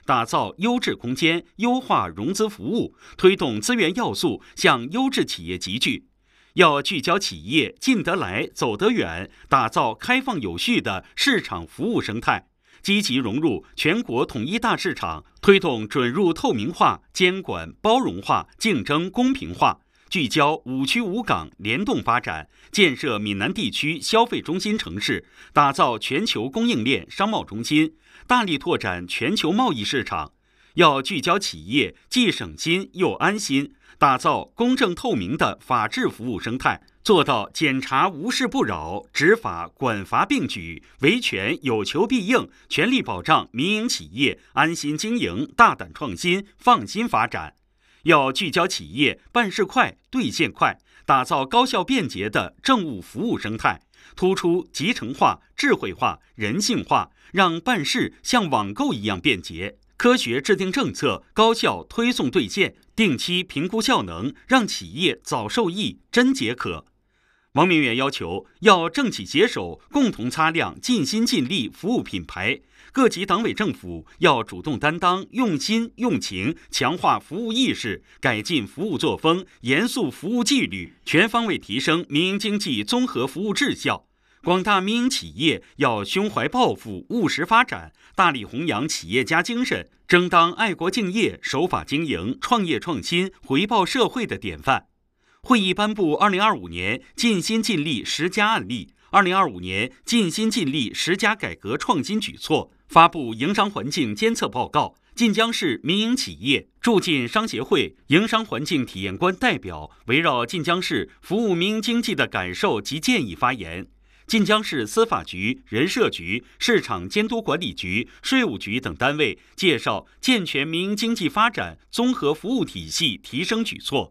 打造优质空间，优化融资服务，推动资源要素向优质企业集聚。要聚焦企业进得来、走得远，打造开放有序的市场服务生态，积极融入全国统一大市场，推动准入透明化、监管包容化、竞争公平化。聚焦5区5港联动发展，建设闽南地区消费中心城市，打造全球供应链商贸中心，大力拓展全球贸易市场。要聚焦企业既省心又安心，打造公正透明的法治服务生态，做到检察无事不扰，执法管罚并举，维权有求必应，全力保障民营企业安心经营、大胆创新、放心发展。要聚焦企业办事快、兑现快，打造高效便捷的政务服务生态，突出集成化、智慧化、人性化，让办事像网购一样便捷。科学制定政策，高效推送兑现，定期评估效能，让企业早受益、真解渴。王明远要求，要政企携手，共同擦亮尽心尽力服务品牌。各级党委政府要主动担当，用心用情，强化服务意识，改进服务作风，严肃服务纪律，全方位提升民营经济综合服务质效。广大民营企业要胸怀抱负，务实发展，大力弘扬企业家精神，争当爱国敬业、守法经营、创业创新、回报社会的典范。会议颁布2025年尽心尽力10佳案例，2025年尽心尽力10佳改革创新举措，发布营商环境监测报告。晋江市民营企业驻晋商协会营商环境体验官代表围绕晋江市服务民营经济的感受及建议发言。晋江市司法局、人社局、市场监督管理局、税务局等单位介绍健全民营经济发展综合服务体系提升举措。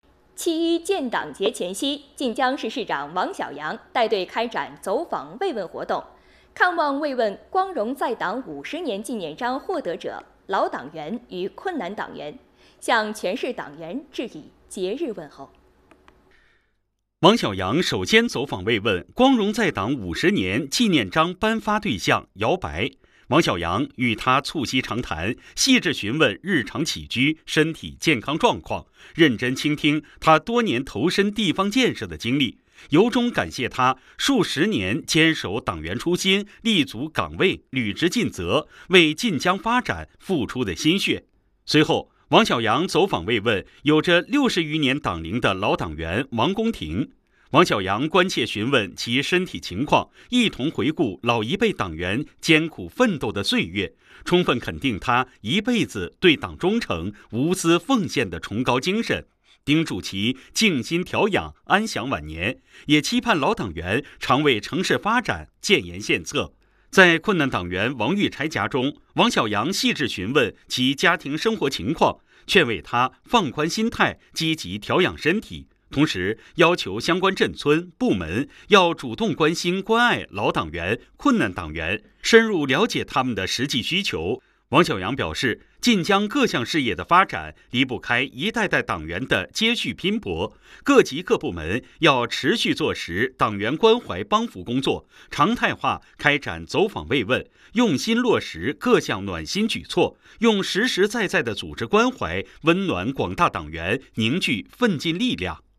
7.1建党节前夕，晋江市市长王小杨带队开展走访慰问活动，看望慰问光荣在党50年纪念章获得者、老党员与困难党员，向全市党员致以节日问候。 王小杨首先走访慰问光荣在党50年纪念章颁发对象姚白。王小杨与他促膝长谈，细致询问日常起居、身体健康状况，认真倾听他多年投身地方建设的经历，由衷感谢他数10年坚守党员初心、立足岗位、履职尽责，为晋江发展付出的心血。随后，王小杨走访慰问有着60余年党龄的老党员王公廷。王小杨关切询问其身体情况，一同回顾老一辈党员艰苦奋斗的岁月，充分肯定他一辈子对党忠诚、无私奉献的崇高精神，叮嘱其静心调养、安享晚年，也期盼老党员常为城市发展建言献策。在困难党员王玉钗家中，王小杨细致询问其家庭生活情况，劝慰他放宽心态，积极调养身体。同时要求相关镇村部门要主动关心关爱老党员、困难党员，深入了解他们的实际需求。王小杨表示，晋江各项事业的发展离不开一代代党员的接续拼搏，各级各部门要持续做实党员关怀帮扶工作，常态化开展走访慰问，用心落实各项暖心举措，用实实在在的组织关怀温暖广大党员，凝聚奋进力量。